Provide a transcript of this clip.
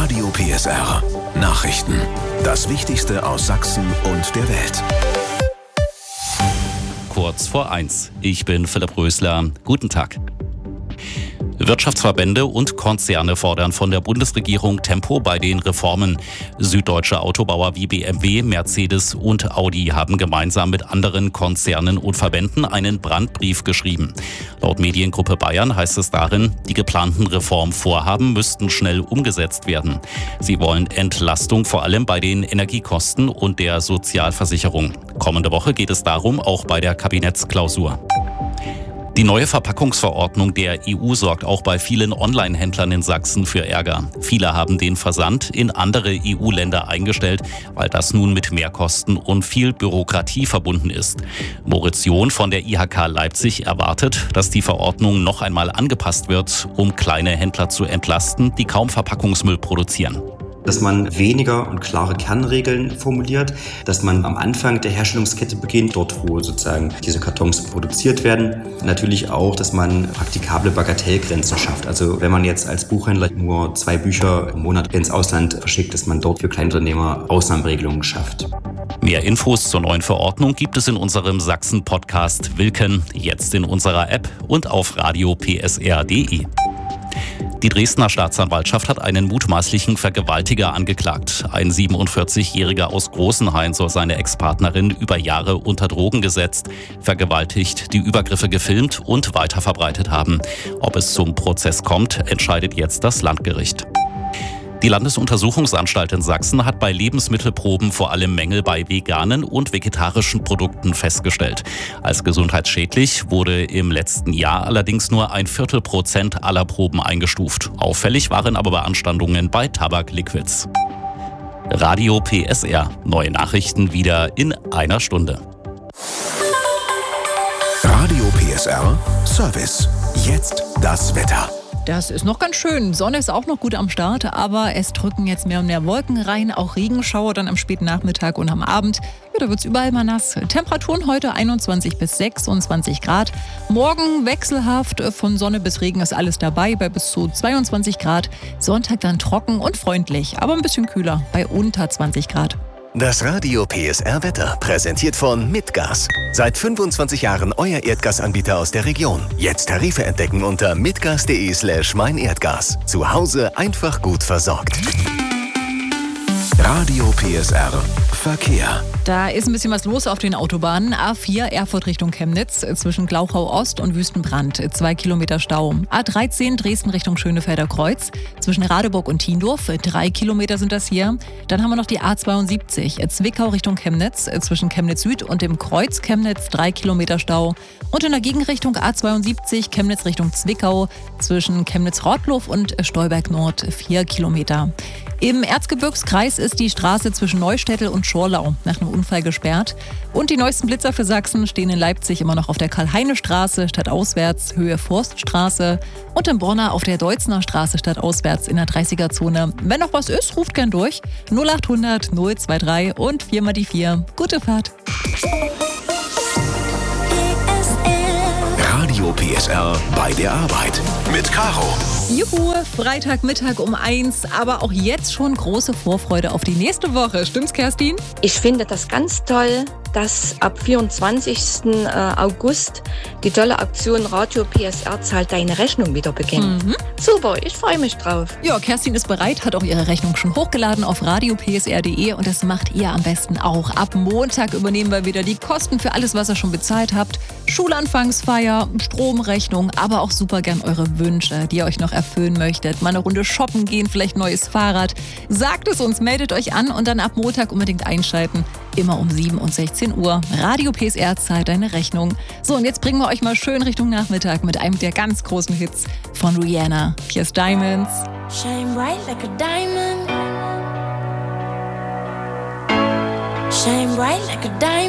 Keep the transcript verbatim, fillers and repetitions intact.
Radio P S R. Nachrichten. Das Wichtigste aus Sachsen und der Welt. Kurz vor eins. Ich bin Philipp Rösler. Guten Tag. Wirtschaftsverbände und Konzerne fordern von der Bundesregierung Tempo bei den Reformen. Süddeutsche Autobauer wie B M W, Mercedes und Audi haben gemeinsam mit anderen Konzernen und Verbänden einen Brandbrief geschrieben. Laut Mediengruppe Bayern heißt es darin, die geplanten Reformvorhaben müssten schnell umgesetzt werden. Sie wollen Entlastung vor allem bei den Energiekosten und der Sozialversicherung. Kommende Woche geht es darum, auch bei der Kabinettsklausur. Die neue Verpackungsverordnung der E U sorgt auch bei vielen Online-Händlern in Sachsen für Ärger. Viele haben den Versand in andere E U-Länder eingestellt, weil das nun mit Mehrkosten und viel Bürokratie verbunden ist. Moritz John von der I H K Leipzig erwartet, dass die Verordnung noch einmal angepasst wird, um kleine Händler zu entlasten, die kaum Verpackungsmüll produzieren. Dass man weniger und klare Kernregeln formuliert, dass man am Anfang der Herstellungskette beginnt, dort wo sozusagen diese Kartons produziert werden. Natürlich auch, dass man praktikable Bagatellgrenzen schafft. Also wenn man jetzt als Buchhändler nur zwei Bücher im Monat ins Ausland verschickt, dass man dort für Kleinunternehmer Ausnahmeregelungen schafft. Mehr Infos zur neuen Verordnung gibt es in unserem Sachsen-Podcast Wilken, jetzt in unserer App und auf radio p s r punkt d e. Die Dresdner Staatsanwaltschaft hat einen mutmaßlichen Vergewaltiger angeklagt. Ein siebenundvierzigjähriger aus Großenhain soll seine Ex-Partnerin über Jahre unter Drogen gesetzt, vergewaltigt, die Übergriffe gefilmt und weiterverbreitet haben. Ob es zum Prozess kommt, entscheidet jetzt das Landgericht. Die Landesuntersuchungsanstalt in Sachsen hat bei Lebensmittelproben vor allem Mängel bei veganen und vegetarischen Produkten festgestellt. Als gesundheitsschädlich wurde im letzten Jahr allerdings nur ein Viertelprozent aller Proben eingestuft. Auffällig waren aber Beanstandungen bei Tabakliquids. Radio P S R. Neue Nachrichten wieder in einer Stunde. Radio P S R Service. Jetzt das Wetter. Das ist noch ganz schön. Sonne ist auch noch gut am Start, aber es drücken jetzt mehr und mehr Wolken rein. Auch Regenschauer dann am späten Nachmittag und am Abend. Ja, da wird es überall mal nass. Temperaturen heute einundzwanzig bis sechsundzwanzig Grad. Morgen wechselhaft, von Sonne bis Regen ist alles dabei, bei bis zu zweiundzwanzig Grad. Sonntag dann trocken und freundlich, aber ein bisschen kühler, bei unter zwanzig Grad. Das Radio P S R Wetter präsentiert von Mitgas. Seit fünfundzwanzig Jahren euer Erdgasanbieter aus der Region. Jetzt Tarife entdecken unter mitgas.de slash meinerdgas. Zu Hause einfach gut versorgt. Radio P S R Verkehr. Da ist ein bisschen was los auf den Autobahnen. A vier Erfurt Richtung Chemnitz zwischen Glauchau Ost und Wüstenbrand. Zwei Kilometer Stau. A dreizehn Dresden Richtung Schönefelder Kreuz zwischen Radeburg und Tiendorf. Drei Kilometer sind das hier. Dann haben wir noch die A zweiundsiebzig Zwickau Richtung Chemnitz zwischen Chemnitz Süd und dem Kreuz Chemnitz. Drei Kilometer Stau. Und in der Gegenrichtung A zweiundsiebzig Chemnitz Richtung Zwickau zwischen Chemnitz-Rottloff und Stolberg Nord. Vier Kilometer. Im Erzgebirgskreis ist die Straße zwischen Neustädtel und Schorlau nach einem Unfall gesperrt. Und die neuesten Blitzer für Sachsen stehen in Leipzig immer noch auf der Karl-Heine-Straße stadtauswärts, Höhe Forststraße. Und in Borna auf der Deutzner Straße stadtauswärts in der dreißiger-Zone. Wenn noch was ist, ruft gern durch. null achthundert null drei drei und vier mal die vier. Gute Fahrt. Radio P S R bei der Arbeit mit Caro. Juhu, Freitagmittag um eins, aber auch jetzt schon große Vorfreude auf die nächste Woche. Stimmt's, Kerstin? Ich finde das ganz toll, dass ab vierundzwanzigsten August die tolle Aktion Radio P S R zahlt deine Rechnung wieder beginnt. Mhm. Super, ich freue mich drauf. Ja, Kerstin ist bereit, hat auch ihre Rechnung schon hochgeladen auf radio p s r punkt d e und das macht ihr am besten auch. Ab Montag übernehmen wir wieder die Kosten für alles, was ihr schon bezahlt habt. Schulanfangsfeier, Stromrechnung, aber auch super gern eure Wünsche, die ihr euch noch erfüllen möchtet. Mal eine Runde shoppen gehen, vielleicht neues Fahrrad. Sagt es uns, meldet euch an und dann ab Montag unbedingt einschalten. Immer um sieben und sechzehn Uhr. Radio P S R zahlt deine Rechnung. So, und jetzt bringen wir euch mal schön Richtung Nachmittag mit einem der ganz großen Hits von Rihanna. Hier ist Diamonds. Shine bright like a diamond. Shine bright like a diamond.